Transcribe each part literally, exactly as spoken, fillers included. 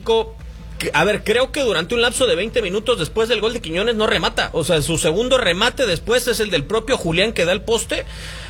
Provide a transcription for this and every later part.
México, a ver, creo que durante un lapso de veinte minutos después del gol de Quiñones no remata. O sea, su segundo remate después es el del propio Julián que da el poste.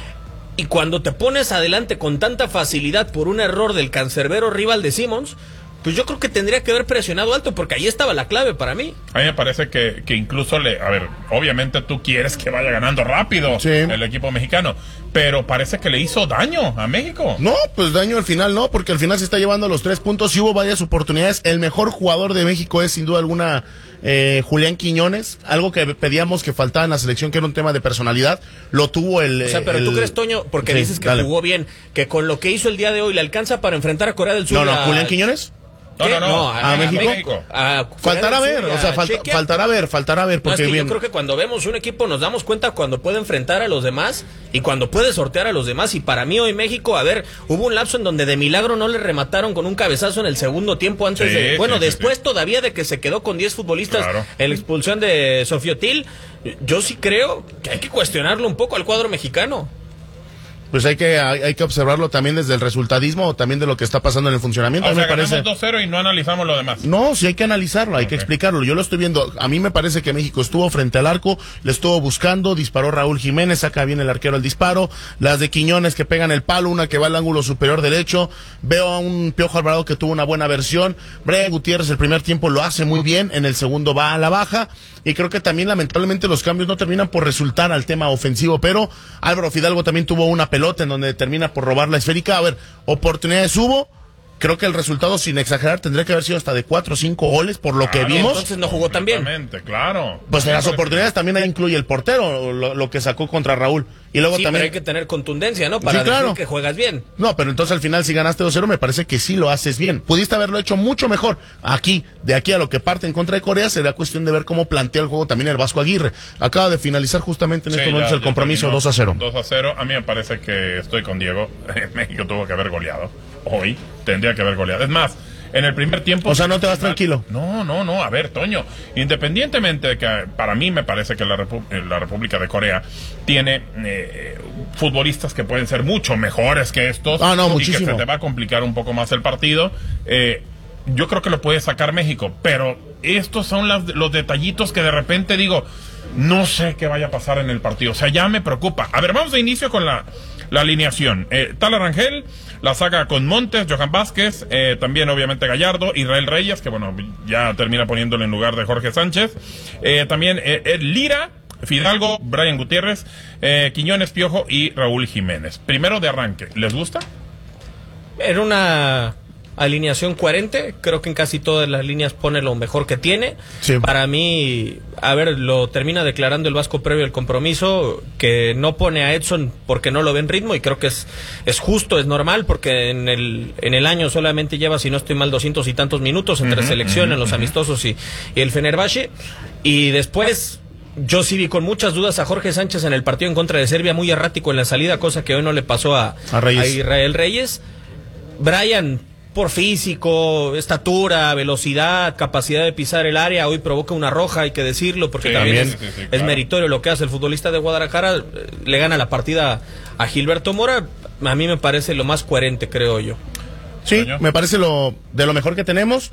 Y cuando te pones adelante con tanta facilidad por un error del cancerbero rival de Simmons, pues yo creo que tendría que haber presionado alto, porque ahí estaba la clave para mí. A mí me parece que, que incluso le, a ver, obviamente tú quieres que vaya ganando rápido sí. el equipo mexicano, pero parece que le hizo daño a México. No, pues daño al final no, porque al final se está llevando los tres puntos y hubo varias oportunidades. El mejor jugador de México es sin duda alguna eh, Julián Quiñones, algo que pedíamos que faltaba en la selección, que era un tema de personalidad, lo tuvo el... O sea, pero el... tú crees, Toño, porque sí, dices que dale. jugó bien, que con lo que hizo el día de hoy le alcanza para enfrentar a Corea del Sur. No, no, a... Julián Quiñones. No, no, no, no, a, a México. México. A faltará ver, o sea, falta, faltará ver, faltará ver. Porque no, es que bien... yo creo que cuando vemos un equipo nos damos cuenta cuando puede enfrentar a los demás y cuando puede sortear a los demás. Y para mí hoy México, a ver, hubo un lapso en donde de milagro no le remataron con un cabezazo en el segundo tiempo antes sí, de... Bueno, sí, después sí, todavía de que se quedó con diez futbolistas claro. en la expulsión de Sofiotil. Yo sí creo que hay que cuestionarlo un poco al cuadro mexicano. Pues hay que hay, hay que observarlo también desde el resultadismo o también de lo que está pasando en el funcionamiento. O a mí sea, me parece dos cero y no analizamos lo demás. No, sí hay que analizarlo, hay okay. que explicarlo. Yo lo estoy viendo. A mí me parece que México estuvo frente al arco, le estuvo buscando, disparó Raúl Jiménez, saca bien el arquero el disparo, las de Quiñones que pegan el palo, una que va al ángulo superior derecho. Veo a un Piojo Alvarado que tuvo una buena versión. Brian Gutiérrez el primer tiempo lo hace muy bien, en el segundo va a la baja. Y creo que también lamentablemente los cambios no terminan por resultar al tema ofensivo, pero Álvaro Fidalgo también tuvo una pelota en donde termina por robar la esférica. A ver, oportunidades hubo. Creo que el resultado, sin exagerar, tendría que haber sido hasta de cuatro o cinco goles por lo claro, que vimos. Entonces no jugó tan bien. Claro. Pues en las oportunidades también ahí incluye el portero, lo, lo que sacó contra Raúl. Y luego sí, también... pero hay que tener contundencia, ¿no? Para sí, claro. decir que juegas bien. No, pero entonces al final si ganaste dos cero me parece que sí lo haces bien. Pudiste haberlo hecho mucho mejor. Aquí, de aquí a lo que parte en contra de Corea, será cuestión de ver cómo plantea el juego también el Vasco Aguirre. Acaba de finalizar justamente en sí, estos momentos el compromiso dos a cero. dos a cero. A mí me parece que estoy con Diego. México tuvo que haber goleado. Hoy tendría que haber goleado. Es más, en el primer tiempo... O sea, no te vas tranquilo. No, no, no. A ver, Toño, independientemente de que para mí me parece que la, Repu la República de Corea tiene eh, futbolistas que pueden ser mucho mejores que estos. Ah, no, y muchísimo. que se te va a complicar un poco más el partido. Eh, yo creo que lo puede sacar México, pero estos son las, los detallitos que de repente digo, no sé qué vaya a pasar en el partido. O sea, ya me preocupa. A ver, vamos de inicio con la, la alineación. Eh, Tala Rangel, la saca con Montes, Johan Vázquez, eh, también obviamente Gallardo, Israel Reyes, que bueno, ya termina poniéndolo en lugar de Jorge Sánchez. Eh, también eh, Ed Lira, Fidalgo, Brian Gutiérrez, eh, Quiñones, Piojo y Raúl Jiménez. Primero de arranque, ¿les gusta? Era una alineación coherente, creo que en casi todas las líneas pone lo mejor que tiene. Sí. Para mí, a ver, lo termina declarando el Vasco previo al compromiso, que no pone a Edson porque no lo ve en ritmo, y creo que es, es justo, es normal, porque en el, en el año solamente lleva, si no estoy mal, doscientos y tantos minutos entre uh-huh, selecciones, uh-huh, los uh-huh. amistosos y, y el Fenerbahce, y después... Yo sí vi con muchas dudas a Jorge Sánchez en el partido en contra de Serbia, muy errático en la salida, cosa que hoy no le pasó a, a, Reyes. a Israel Reyes. Brian, por físico, estatura, velocidad, capacidad de pisar el área, hoy provoca una roja, hay que decirlo, porque sí, también, también es, sí, sí, claro. es meritorio lo que hace el futbolista de Guadalajara. Le gana la partida a Gilberto Mora. A mí me parece lo más coherente, creo yo. Sí, me parece lo de lo mejor que tenemos.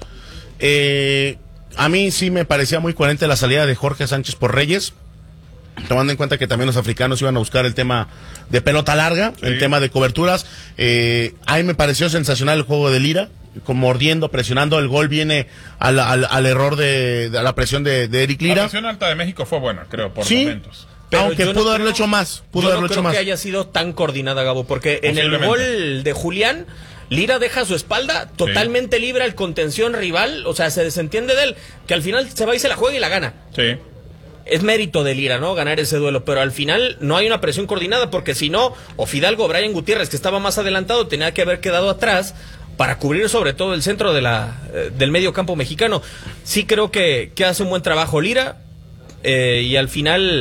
Eh... A mí sí me parecía muy coherente la salida de Jorge Sánchez por Reyes, tomando en cuenta que también los africanos iban a buscar el tema de pelota larga, sí. el tema de coberturas. Eh, a mí me pareció sensacional el juego de Lira, como mordiendo, presionando. El gol viene al, al, al error de, de a la presión de, de Eric Lira. La presión alta de México fue buena, creo, por sí, momentos. Pero aunque pudo no haberlo creo, hecho más, pudo yo haberlo no hecho creo más. que haya sido tan coordinada, Gabo, porque en el gol de Julián, Lira deja su espalda totalmente sí. libre al contención rival, o sea, se desentiende de él, que al final se va y se la juega y la gana. Sí. Es mérito de Lira, ¿no? Ganar ese duelo, pero al final no hay una presión coordinada, porque si no, o Fidalgo o Brian Gutiérrez, que estaba más adelantado, tenía que haber quedado atrás para cubrir sobre todo el centro de la, eh, del medio campo mexicano. Sí creo que, que hace un buen trabajo Lira, eh, y al final...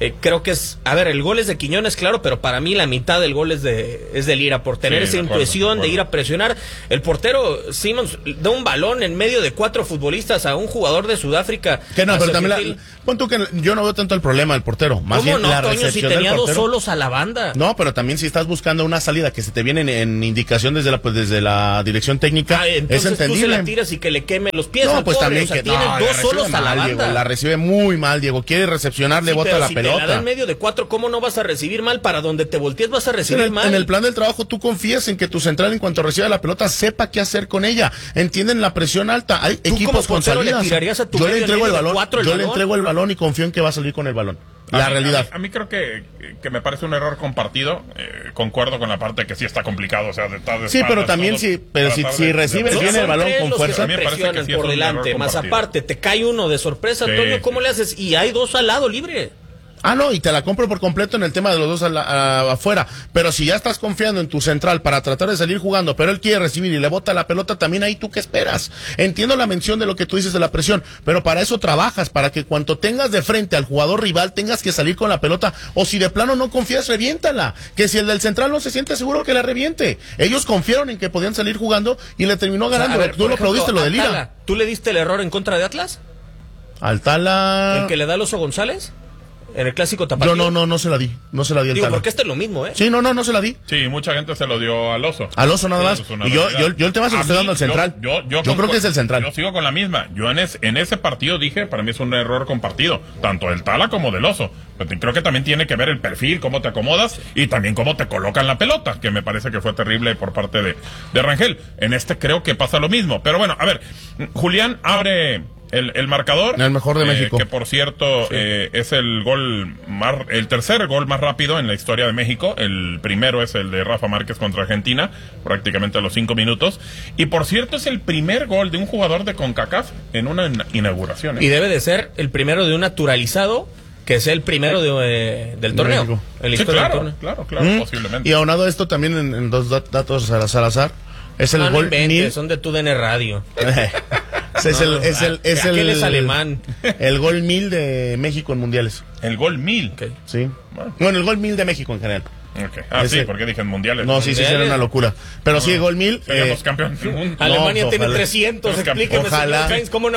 Eh, creo que es, a ver, el gol es de Quiñones, claro, pero para mí la mitad del gol es de, es de Lira, por tener sí, esa acuerdo, intuición de, de ir a presionar. El portero Simmons da un balón en medio de cuatro futbolistas a un jugador de Sudáfrica. Que no, pero también la, pon tú que yo no veo tanto el problema del portero, más bien no, la Toño, recepción si tenía del dos solos a la banda. No, pero también si estás buscando una salida que se te viene en, en indicación desde la pues desde la dirección técnica, ah, es entendible. Tú se la tiras y que le queme los pies. No, pues pobre, también o sea, que no, dos solos a la mal, banda. Diego, la recibe muy mal, Diego. Quiere recepcionar, le sí, bota la si pelota. Te la da en medio de cuatro, ¿cómo no vas a recibir mal? Para donde te voltees vas a recibir en el, mal. En el plan del trabajo tú confías en que tu central en cuanto reciba la pelota sepa qué hacer con ella. Entienden la presión alta. Hay equipos con salidas. Le a tu yo le entrego el balón. el yo balón? le entrego el balón y confío en que va a salir con el balón. La a mí, realidad. A mí, a mí creo que, que me parece un error compartido. Eh, concuerdo con la parte que sí está complicado. O sea, de, de sí, pero también sí. Pero si, si recibes bien el balón con fuerza. Me parece que sí por delante. Más aparte, te cae uno de sorpresa, sí, Antonio. ¿Cómo sí. le haces? Y hay dos al lado libre. Ah, no, y te la compro por completo en el tema de los dos a la, a, afuera. Pero si ya estás confiando en tu central para tratar de salir jugando, pero él quiere recibir y le bota la pelota, también ahí tú qué esperas. Entiendo la mención de lo que tú dices de la presión, pero para eso trabajas, para que cuando tengas de frente al jugador rival tengas que salir con la pelota, o si de plano no confías, reviéntala. Que si el del central no se siente seguro, que la reviente. Ellos confiaron en que podían salir jugando y le terminó ganando. O sea, ver, tú lo aplaudiste, lo de Lira. ¿Tú le diste el error en contra de Atlas? Altala. ¿El que le da al Oso González? ¿En el clásico tapatío? Yo no, no, no se la di, no se la di al Digo, Tala. porque este es lo mismo, ¿eh? Sí, no, no, no se la di. Sí, mucha gente se lo dio al Oso. Al Oso nada más. Y yo, yo, yo el tema se lo estoy dando al central. Yo, yo, yo, yo creo que es el central. Yo sigo con la misma. Yo en, es, en ese partido dije, para mí es un error compartido, tanto del Tala como del Oso. Pero creo que también tiene que ver el perfil, cómo te acomodas y también cómo te colocan la pelota, que me parece que fue terrible por parte de, de Rangel. En este creo que pasa lo mismo. Pero bueno, a ver, Julián abre El, el marcador, el mejor de eh, México, que por cierto sí. eh, es el gol más, el tercer gol más rápido en la historia de México. El primero es el de Rafa Márquez contra Argentina, prácticamente a los cinco minutos. Y por cierto es el primer gol de un jugador de CONCACAF en una inauguración. ¿eh? Y debe de ser el primero de un naturalizado, que es el primero de, eh, del torneo. El sí, claro, del torneo. claro, claro, mm. posiblemente. Y aunado a esto también en, en dos datos a Salazar, es el no, gol no inventes, mil... son de tu D N Radio. Es el, es el, es el, es alemán. El gol mil de México en mundiales. El gol mil. Okay. Sí. Bueno. bueno, el gol mil de México en general. Okay. Ah, Ese. sí, porque dije en mundiales. No, sí, sí, era una locura. Pero no, sí, el gol mil. Seríamos eh, campeones del mundo. Alemania no, tiene ojalá. trescientos. Explíqueme, ojalá. Sainz, ¿cómo no?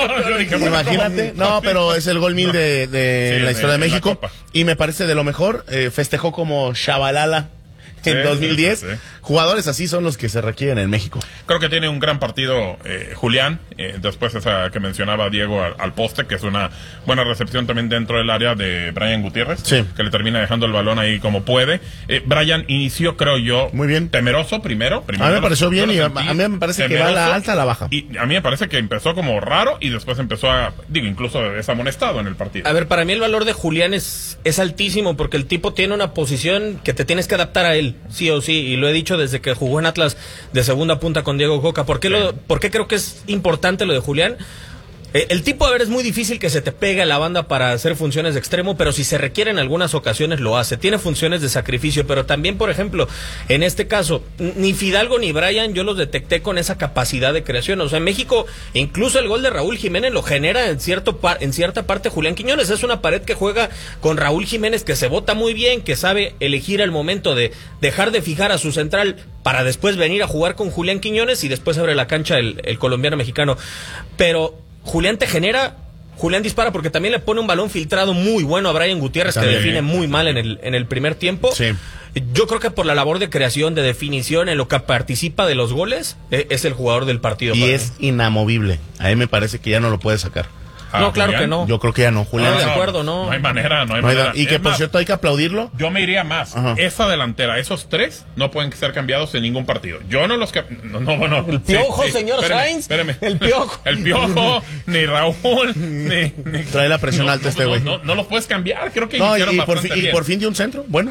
Imagínate. No, pero es el gol mil de, de sí, la historia de, de México. Y me parece de lo mejor. Eh, festejó como Shabalala en sí, dos mil diez. Sí, sí. Jugadores así son los que se requieren en México. Creo que tiene un gran partido eh, Julián, eh, después esa que mencionaba Diego al, al poste, que es una buena recepción también dentro del área de Brian Gutiérrez, sí. que le termina dejando el balón ahí como puede. Eh, Brian inició, creo yo, muy bien, temeroso primero. primero a mí me pareció bien y a, a mí me parece temeroso, que va a la alta a la baja. Y a mí me parece que empezó como raro y después empezó a, digo, incluso es amonestado en el partido. A ver, para mí el valor de Julián es, es altísimo porque el tipo tiene una posición que te tienes que adaptar a él, sí o sí, y lo he dicho desde que jugó en Atlas de segunda punta con Diego Coca. ¿Por qué, sí. lo, ¿Por qué creo que es importante lo de Julián? Eh, el tipo, a ver, es muy difícil que se te pegue a la banda para hacer funciones de extremo, pero si se requiere en algunas ocasiones lo hace. Tiene funciones de sacrificio, pero también, por ejemplo, en este caso, ni Fidalgo ni Brian yo los detecté con esa capacidad de creación. O sea, en México, incluso el gol de Raúl Jiménez lo genera en, cierto par, en cierta parte Julián Quiñones. Es una pared que juega con Raúl Jiménez, que se bota muy bien, que sabe elegir el momento de dejar de fijar a su central para después venir a jugar con Julián Quiñones y después abre la cancha el, el colombiano mexicano. Pero Julián te genera, Julián dispara porque también le pone un balón filtrado muy bueno a Brian Gutiérrez, también, que define muy mal en el, en el primer tiempo. Sí. Yo creo que por la labor de creación, de definición, en lo que participa de los goles, es el jugador del partido. Y es mí. inamovible. A mí me parece que ya no lo puede sacar. Ah, no, claro Julián. que no. Yo creo que ya no, Julián. No, de acuerdo, no. No hay manera, no hay no hay manera. Da- y que, es por más, cierto, hay que aplaudirlo. Yo me iría más. Ajá. Esa delantera, esos tres, no pueden ser cambiados en ningún partido. Yo no los que... No, no, no. El Piojo, sí, sí. señor espérame, Sainz. Espérame. El Piojo. El Piojo, ni Raúl, ni... ni Trae la presión no, alta no, este güey. No, no, no los puedes cambiar. Creo que no, hicieron y, por bastante fin, bien. y por fin dio un centro. Bueno.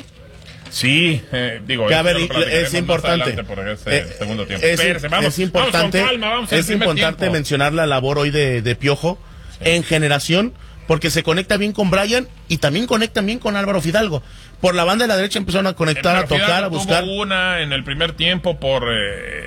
Sí, eh, digo, que a ver, es importante. Por ese eh, segundo tiempo. Es, Espérese, vamos, es importante, vamos con calma, vamos es importante tiempo. mencionar la labor hoy de, de Piojo sí. en generación, porque se conecta bien con Brian y también conecta bien con Álvaro Fidalgo. Por la banda de la derecha empezaron a conectar, a tocar, a buscar. Tuvo una en el primer tiempo por eh,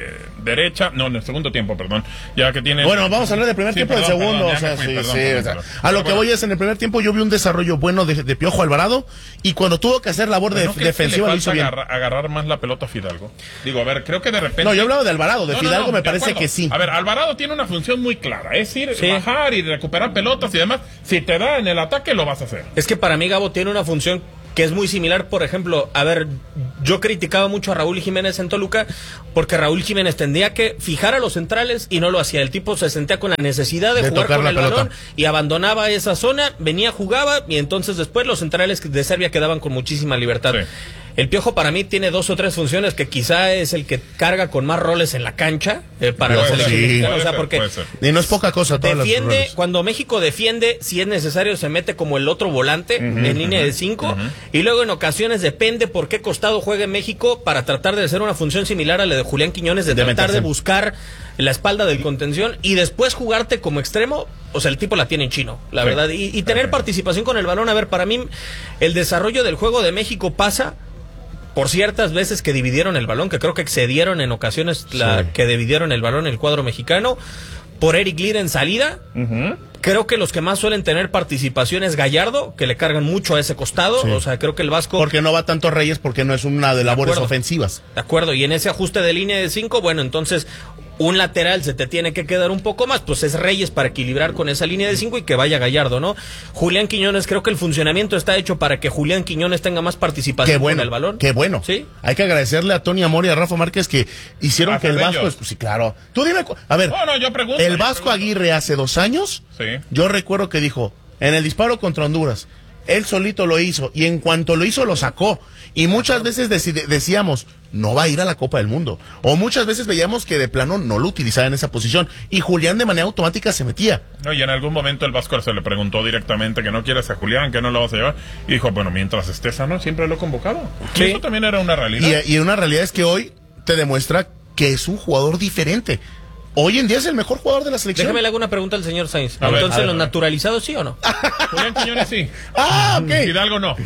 derecha, no, en el segundo tiempo, perdón, ya que tiene... Bueno, vamos a hablar del primer sí, tiempo y del perdón, segundo, perdón, o sea, fui, sí, perdón, sí, perdón, o sea, perdón. a lo Pero que bueno. voy es, en el primer tiempo yo vi un desarrollo bueno de, de Piojo Alvarado, y cuando tuvo que hacer labor de, ¿No crees defensiva que lo le hizo falta bien. agarrar, agarrar más la pelota a Fidalgo? Digo, a ver, creo que de repente... No, yo hablaba de Alvarado, de No, no, Fidalgo no, me de parece acuerdo. que sí. A ver, Alvarado tiene una función muy clara, es ir, Sí. bajar y recuperar pelotas y demás. Si te da en el ataque, lo vas a hacer. Es que para mí Gabo tiene una función que es muy similar. Por ejemplo, a ver, yo criticaba mucho a Raúl Jiménez en Toluca porque Raúl Jiménez tendría que fijar a los centrales y no lo hacía. El tipo se sentía con la necesidad de, De jugar tocar con la el pelota. balón y abandonaba esa zona, venía, jugaba y entonces después los centrales de Serbia quedaban con muchísima libertad. Sí. El Piojo para mí tiene dos o tres funciones que quizá es el que carga con más roles en la cancha eh, para Puede la selección ser, mexicana. puede O sea, ser, porque puede ser. Y no es poca cosa todas las defiende, roles. cuando México defiende, si es necesario se mete como el otro volante en línea de cinco, y luego en ocasiones depende por qué costado juegue México para tratar de hacer una función similar a la de Julián Quiñones, de, De tratar meterse. de buscar la espalda del contención y después jugarte como extremo. O sea, el tipo la tiene en chino, la Sí. verdad, y, y tener participación con el balón. A ver, para mí el desarrollo del juego de México pasa por ciertas veces que dividieron el balón, que creo que excedieron en ocasiones la Sí. que dividieron el balón el cuadro mexicano, por Eric Lira en salida. Ujú. Creo que los que más suelen tener participación es Gallardo, que le cargan mucho a ese costado. Sí. O sea, creo que el Vasco... Porque no va tanto Reyes, porque no es una de labores acuerdo. ofensivas. De acuerdo, y en ese ajuste de línea de cinco, bueno, entonces un lateral se te tiene que quedar un poco más, pues es Reyes para equilibrar con esa línea de cinco y que vaya Gallardo, ¿no? Julián Quiñones, creo que el funcionamiento está hecho para que Julián Quiñones tenga más participación Qué bueno, con el balón. qué bueno. Sí. Hay que agradecerle a Tony Amor y a Rafa Márquez que hicieron que el Hacer Vasco... ellos. Pues, sí, claro. Tú dime... cu- A ver, No, no, yo pregunto. el yo Vasco pregunto. Aguirre hace dos años, Sí. yo recuerdo que dijo, en el disparo contra Honduras, él solito lo hizo, y en cuanto lo hizo, lo sacó. Y muchas veces deci- decíamos, no va a ir a la Copa del Mundo. O muchas veces veíamos que de plano no lo utilizaba en esa posición. Y Julián de manera automática se metía. No, y en algún momento el Vasco se le preguntó directamente que no quieres a Julián, que no lo vas a llevar. Y dijo, bueno, mientras esté sano, siempre lo he convocado. Y Sí. eso también era una realidad. Y, y una realidad es que hoy te demuestra que es un jugador diferente. Hoy en día es el mejor jugador de la selección. Déjame le hago una pregunta al señor Sainz. A ver, Entonces, a ver, ¿los a ver. naturalizados sí o no? Julián Quiñones sí. Ah, ok. Fidalgo no.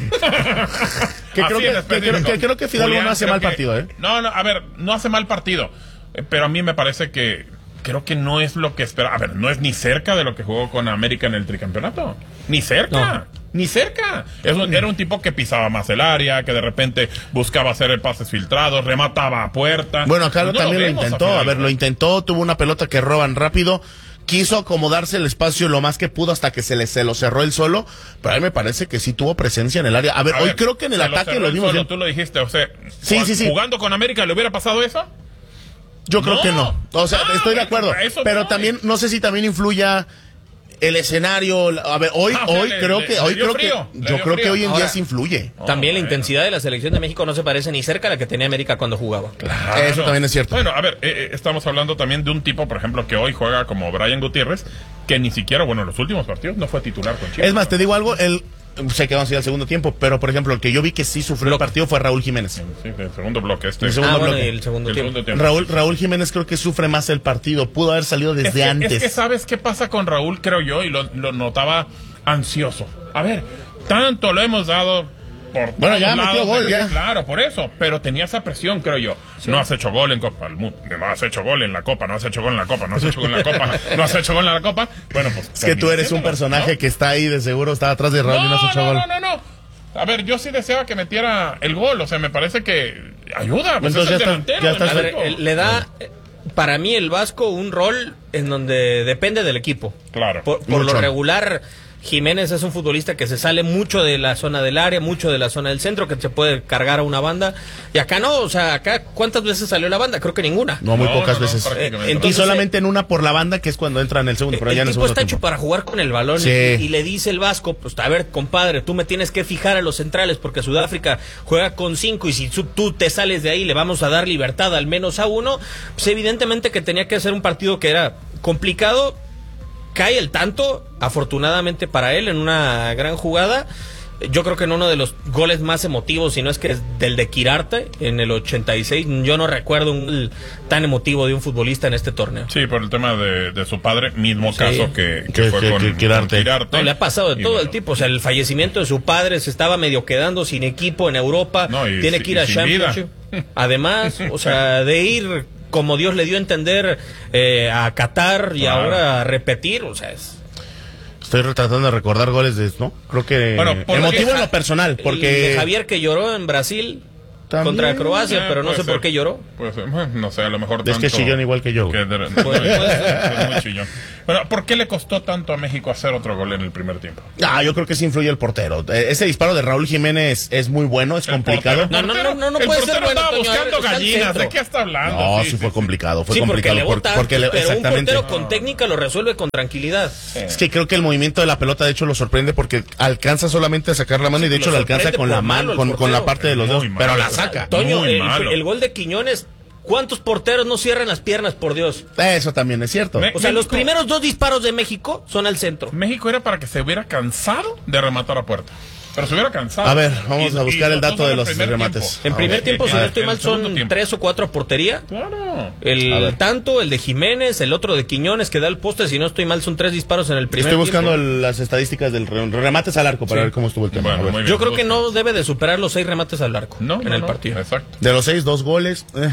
Que creo Así que- en que- específico. que- que creo que Fidalgo Julián, no hace creo mal que- partido, ¿eh? No, no, a ver, no hace mal partido. Eh, Pero a mí me parece que creo que no es lo que espera. A ver, no es ni cerca de lo que jugó con América en el tricampeonato. Ni cerca. No. Ni cerca. Es un- era un tipo que pisaba más el área, que de repente buscaba hacer el pases filtrados, remataba a puerta. Bueno, acá Pues no también lo, vemos intentó. A, Fidalgo. ver, lo intentó. Tuvo una pelota que roban rápido. Quiso acomodarse el espacio lo más que pudo hasta que se le se lo cerró él solo. Pero a mí me parece que sí tuvo presencia en el área. A ver, A hoy ver, creo que en el se ataque cerró lo él vimos solo, bien. Tú lo dijiste, o sea, Sí, jug- sí, sí. jugando con América, ¿le hubiera pasado eso? Yo creo No. que no. O sea, Ah, estoy de bueno, acuerdo. a eso Pero voy. también, no sé si también influya el escenario. A ver, hoy, Ah, o sea, hoy le- creo le- que, le hoy dio creo frío, que, le yo dio creo que frío. hoy en Ahora, día sí influye. También la bueno. intensidad de la selección de México no se parece ni cerca a la que tenía América cuando jugaba. Claro. Eso también es cierto. Bueno, a ver, eh, eh, estamos hablando también de un tipo, por ejemplo, que hoy juega como Brian Gutiérrez, que ni siquiera, bueno, en los últimos partidos no fue titular con Chivas. Es más, te digo algo, él se quedó así al segundo tiempo, pero por ejemplo, el que yo vi que sí sufrió el partido fue Raúl Jiménez. Sí, el segundo bloque este. El segundo Ah, bueno, bloque. y el segundo El tiempo. segundo tiempo. Raúl, Raúl Jiménez creo que sufre más el partido. Pudo haber salido desde es que, antes. Es que sabes qué pasa con Raúl, creo yo, y lo, lo notaba ansioso. A ver, tanto lo hemos dado por Bueno, ya todos metió lados, gol, de- ya. Claro, por eso, pero tenía esa presión, creo yo. No has hecho gol en Copa del Mundo, no has hecho gol en la Copa, no has hecho gol en la Copa, no has hecho gol en la Copa, no has hecho gol en la Copa. Bueno, pues Es que tú eres un haciéndolo, personaje ¿no? que está ahí, de seguro está atrás de Raúl y no has hecho no, gol. no, no, no. A ver, yo sí deseaba que metiera el gol, o sea, me parece que ayuda, pues Entonces es el ya está- delantero ya de está- A ver, México. eh, le da eh, para mí el Vasco un rol en donde depende del equipo. Claro. Por, por lo Mucho. regular, Jiménez es un futbolista que se sale mucho de la zona del área, mucho de la zona del centro, que se puede cargar a una banda. Y acá no, o sea, acá ¿cuántas veces salió la banda? Creo que ninguna. No, muy No, pocas no, no, veces. prácticamente. Eh, entonces, y solamente en una por la banda, que es cuando entra en el segundo, pero el ya en el tipo segundo está hecho tiempo. para jugar con el balón Sí. y, y le dice el Vasco, pues a ver, compadre, tú me tienes que fijar a los centrales porque Sudáfrica juega con cinco y si su- tú te sales de ahí le vamos a dar libertad al menos a uno, pues evidentemente que tenía que hacer un partido que era complicado. Cae el tanto, afortunadamente para él, en una gran jugada. Yo creo que en uno de los goles más emotivos, si no es que es del de Quirarte, en el ochenta y seis, yo no recuerdo un gol tan emotivo de un futbolista en este torneo. Sí, por el tema de, de su padre, mismo Sí. caso que, que Que- fue que- con, que Quirarte. con Quirarte. No, le ha pasado de Y todo bueno, el tipo. O sea, el fallecimiento de su padre se estaba medio quedando sin equipo en Europa. No, y Tiene si- que ir a y sin vida. Championship. Además, o sea, de ir como Dios le dio a entender eh, a Qatar y claro. ahora a repetir, o sea, es... Estoy tratando de recordar goles de no, creo que bueno, emotivo en lo personal, porque el de Javier que lloró en Brasil también, contra Croacia, eh, pero no sé ser. por qué lloró. Pues, no sé, a lo mejor tanto, es que es chillón igual que yo. Que de, de, puede, puede ser. Es muy chillón. Bueno, ¿por qué le costó tanto a México hacer otro gol en el primer tiempo? Ah, yo creo que sí influye el portero. Ese disparo de Raúl Jiménez es muy bueno, es el complicado. Portero, no, no, no, no, no puede ser bueno. Estaba buscando Toño, gallinas, ¿de qué está hablando? No, sí, sí fue sí, complicado, fue sí, complicado. Porque, por, tanto, porque le, pero exactamente. un portero con técnica lo resuelve con tranquilidad. Sí. Es que creo que el movimiento de la pelota de hecho lo sorprende porque alcanza solamente a sacar la mano y de hecho la alcanza con la mano, con, con la parte de los dedos, pero la saca. Toño, el gol de Quiñones. ¿Cuántos porteros no cierran las piernas, por Dios? Eso también es cierto. Me, o sea, México, los primeros dos disparos de México son al centro. México era para que se hubiera cansado de rematar a puerta. Pero se hubiera cansado. A ver, vamos y, a buscar el dato de los remates. Tiempo. En primer ver, tiempo, si no estoy mal, son tiempo. tres o cuatro a portería. Claro. El tanto, el de Jiménez, el otro de Quiñones que da el poste, si no estoy mal, son tres disparos en el primer tiempo. Estoy buscando tiempo. El, las estadísticas del remates al arco para sí. ver cómo estuvo el tema. Bueno, bien, Yo creo que no debe de superar los seis remates al arco no, en no, el no, partido. Exacto. De los seis, dos goles. Eh.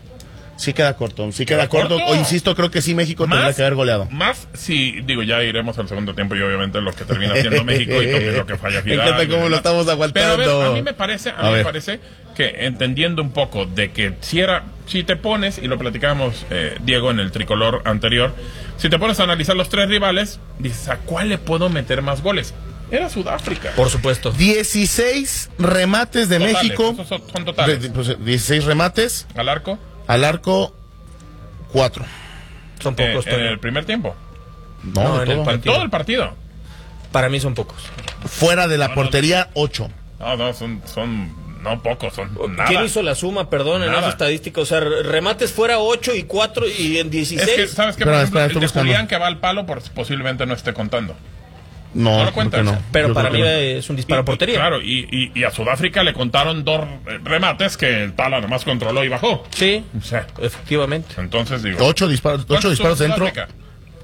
Sí queda corto, sí queda, queda corto. corto. O insisto, creo que sí México más, tendrá que haber goleado. Más si, digo, ya iremos al segundo tiempo y obviamente lo que termina haciendo México y lo, lo que falla Fidal. ¿Cómo lo estamos aguantando? Pero a, ver, a mí me parece, a, a mí me parece que entendiendo un poco de que si era, si te pones, y lo platicábamos eh, Diego en el tricolor anterior, si te pones a analizar los tres rivales, dices, ¿a cuál le puedo meter más goles? Era Sudáfrica. Por supuesto. dieciséis remates de totales, México. Esos son, son totales. De, pues, dieciséis remates. ¿Al arco? Al arco, cuatro. Son pocos. Eh, ¿En el primer tiempo? No, no en, en todo. el ¿En todo el partido? Para mí son pocos. Fuera de la no, portería, ocho. No, no, son, son no pocos, son nada. ¿Quién hizo la suma, perdón, nada. en esa estadística? O sea, remates fuera ocho y cuatro y en dieciséis. Es que, ¿sabes qué? Por ejemplo, el de Julián que va al palo por, posiblemente no esté contando. No, no lo cuentas. No. Pero Yo para mí no. es un disparo a portería. Claro, y, y, y a Sudáfrica le contaron dos remates que el Tala nomás controló y bajó. Sí, o sea, efectivamente. Entonces digo. Ocho disparos, ocho disparos dentro. Sudáfrica?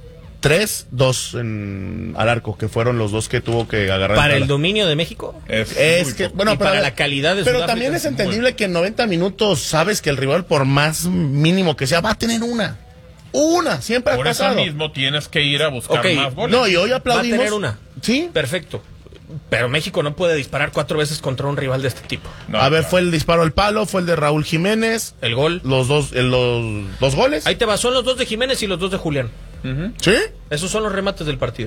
Tres, dos en, al arco, que fueron los dos que tuvo que agarrar. Para el dominio de México. Es, es que, bueno, y para, para la calidad de Pero Sudáfrica, también es entendible muy... que en noventa minutos sabes que el rival, por más mínimo que sea, va a tener una. Una, siempre ha Por pasado. eso mismo tienes que ir a buscar okay. más goles. No, y hoy aplaudimos. Va a tener una. Sí. Perfecto. Pero México no puede disparar cuatro veces contra un rival de este tipo. No, a ver, claro. Fue el disparo al palo, fue el de Raúl Jiménez. El gol. Los dos, el, los dos goles. Ahí te va, son los dos de Jiménez y los dos de Julián. Uh-huh. ¿Sí? Esos son los remates del partido.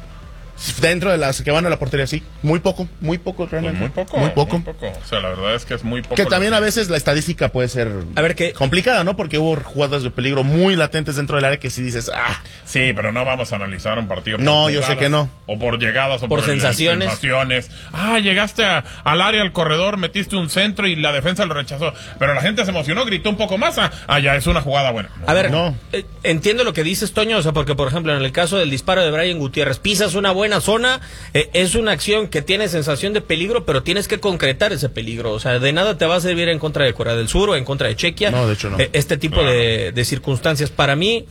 Dentro de las que van a la portería, sí. Muy poco, muy poco realmente. Pues muy poco. Muy poco. Muy poco. O sea, la verdad es que es muy poco. Que también a veces la estadística puede ser a ver, ¿qué? complicada, ¿no? Porque hubo jugadas de peligro muy latentes dentro del área que sí dices, ah. Sí, pero no vamos a analizar un partido por No, yo sé que no. O por llegadas o por, por sensaciones. sensaciones. Ah, llegaste a, al área, al corredor, metiste un centro y la defensa lo rechazó. Pero la gente se emocionó, gritó un poco más. Ah, ya es una jugada buena. No, a ver, no. Eh, entiendo lo que dices, Toño, o sea, porque por ejemplo en el caso del disparo de Brian Gutiérrez, pisas una buena zona. Eh, es una acción que tiene sensación de peligro, pero tienes que concretar ese peligro. O sea, de nada te va a servir en contra de Corea del Sur o en contra de Chequia. No, de hecho no. Eh, este tipo claro. de, de circunstancias. Para mí,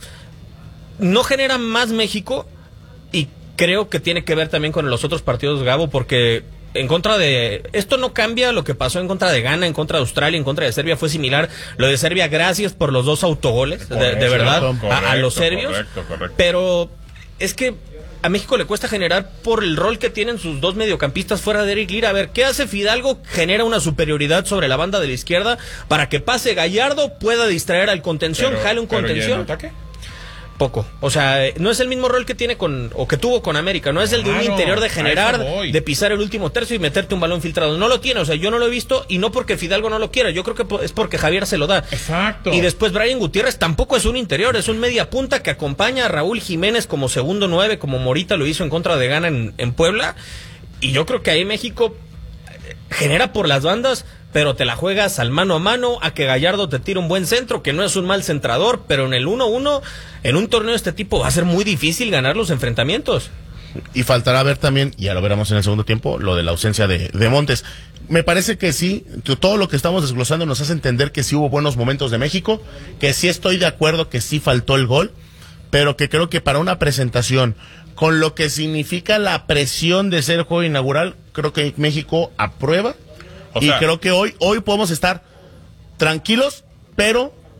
no genera más México y creo que tiene que ver también con los otros partidos, Gabo, porque en contra de... Esto no cambia lo que pasó en contra de Ghana, en contra de Australia, en contra de Serbia. Fue similar. Lo de Serbia, gracias por los dos autogoles, correcto, de, de verdad, correcto, a, a los serbios. Correcto, correcto. Pero es que a México le cuesta generar por el rol que tienen sus dos mediocampistas fuera de Eric Lira. A ver, ¿qué hace Fidalgo? Genera una superioridad sobre la banda de la izquierda para que pase Gallardo, pueda distraer al contención, pero, jale un pero contención. ¿y en ataque? Poco. O sea, no es el mismo rol que tiene con, o que tuvo con América. No es el de un claro, interior de generar, de pisar el último tercio y meterte un balón filtrado. No lo tiene. O sea, yo no lo he visto y no porque Fidalgo no lo quiera. Yo creo que es porque Javier se lo da. Exacto. Y después Brian Gutiérrez tampoco es un interior, es un media punta que acompaña a Raúl Jiménez como segundo nueve, como Morita lo hizo en contra de Ghana en, en Puebla. Y yo creo que ahí México genera por las bandas, pero te la juegas al mano a mano, a que Gallardo te tire un buen centro, que no es un mal centrador, pero en el uno uno, en un torneo de este tipo, va a ser muy difícil ganar los enfrentamientos. Y faltará ver también, y ya lo veremos en el segundo tiempo, lo de la ausencia de, de Montes. Me parece que sí, todo lo que estamos desglosando nos hace entender que sí hubo buenos momentos de México, que sí estoy de acuerdo que sí faltó el gol, pero que creo que para una presentación, con lo que significa la presión de ser el juego inaugural, creo que México aprueba. O y sea, creo que hoy, hoy podemos estar tranquilos, pero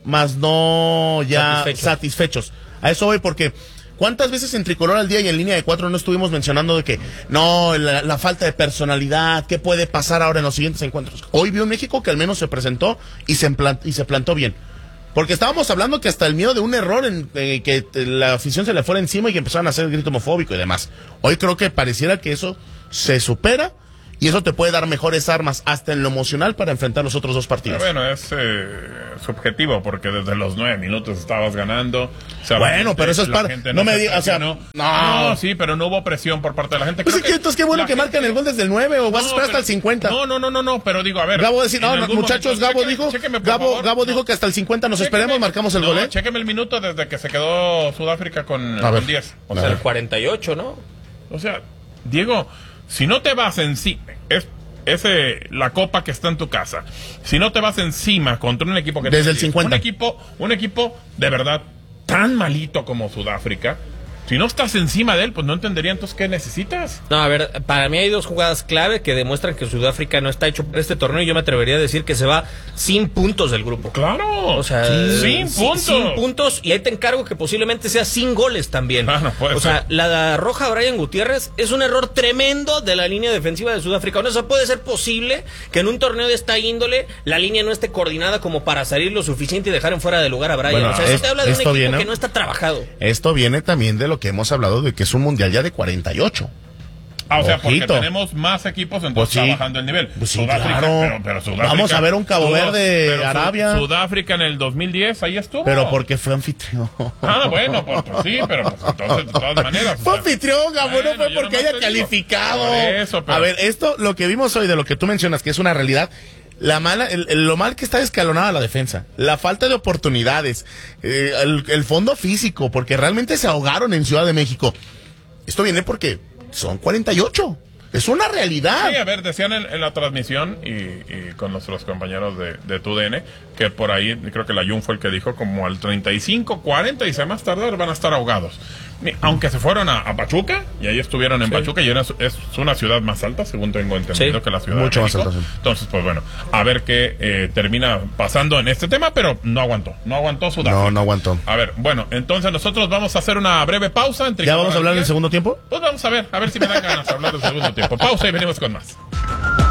más no ya satisfechos. satisfechos. A eso voy porque ¿cuántas veces en Tricolor al Día y en Línea de Cuatro no estuvimos mencionando de que no, la, la falta de personalidad, qué puede pasar ahora en los siguientes encuentros? Hoy vi un México que al menos se presentó y se, implant, y se plantó bien. Porque estábamos hablando que hasta el miedo de un error en eh, que la afición se le fuera encima y que empezaran a hacer el grito homofóbico y demás. Hoy creo que pareciera que eso se supera y eso te puede dar mejores armas hasta en lo emocional para enfrentar los otros dos partidos. Pero bueno, es eh, subjetivo porque desde los nueve minutos estabas ganando. O sea, bueno, gente, pero eso es para... No, no me se digas, o sea... No, no. no, sí, pero no hubo presión por parte de la gente. Pues Creo es que, que entonces qué bueno que gente... marcan el gol desde el nueve o vas no, a esperar pero... hasta el cincuenta. No, no, no, no, no, pero digo, a ver... Gabo decir, no, muchachos, momento, Gabo cheque, dijo, chéqueme, Gabo, favor, Gabo no. dijo que hasta el cincuenta nos chéqueme, esperemos, marcamos el no, gol, ¿eh? Chéqueme el minuto desde que se quedó Sudáfrica con, con diez. O sea, el cuarenta y ocho, ¿no? O sea, Diego, si no te vas en sí... Es, ese la copa que está en tu casa, si no te vas encima contra un equipo que desde el cincuenta, un equipo un equipo de verdad tan malito como Sudáfrica, si no estás encima de él, pues no entendería entonces qué necesitas. No, a ver, para mí hay dos jugadas clave que demuestran que Sudáfrica no está hecho para este torneo y yo me atrevería a decir que se va sin puntos del grupo. Claro. O sea, sí, sin puntos. Sin puntos y ahí te encargo que posiblemente sea sin goles también. Ah, no puede o ser. sea, la roja Brian Gutiérrez es un error tremendo de la línea defensiva de Sudáfrica. No, eso puede ser posible que en un torneo de esta índole la línea no esté coordinada como para salir lo suficiente y dejar en fuera de lugar a Brian. Bueno, o sea, eso es, te habla de un equipo viene, que no está trabajado. Esto viene también de lo que hemos hablado de que es un mundial ya de cuarenta y ocho. Ah, o sea, Ojito. porque tenemos más equipos, entonces pues sí, está bajando el nivel. Pues sí, Sudáfrica, claro. pero, pero Sudáfrica, vamos a ver un Cabo Sudá, Verde, pero Arabia. Sudáfrica en el dos mil diez, ahí estuvo. Pero porque fue anfitrión. Ah, bueno, pues, pues sí, pero pues, entonces de todas maneras. Fue anfitrión, Gabo, bueno, no fue porque haya calificado. Por eso, pero... A ver, esto, lo que vimos hoy de lo que tú mencionas, que es una realidad. La mala, el, el, lo mal que está escalonada la defensa, la falta de oportunidades, eh, el, el fondo físico, porque realmente se ahogaron en Ciudad de México. Esto viene porque son cuarenta y ocho. Es una realidad. Sí, a ver, decían en, en la transmisión y, y con nuestros compañeros de, de T U D N que por ahí, creo que la Jun fue el que dijo, como al treinta y cinco, cuarenta y se más tardar van a estar ahogados. Aunque se fueron a, a Pachuca y ahí estuvieron en sí. Pachuca y era, es una ciudad más alta, según tengo entendido, sí. que la ciudad Mucho de México. Más alta, sí. Entonces, pues bueno, a ver qué eh, termina pasando en este tema, pero no aguantó, no aguantó Sudáfrica. No, no aguantó. A ver, bueno, entonces nosotros vamos a hacer una breve pausa. Entre ¿Ya vamos a hablar del segundo tiempo? Pues vamos a ver, a ver si me dan ganas de hablar del segundo tiempo. Pausa y venimos con más.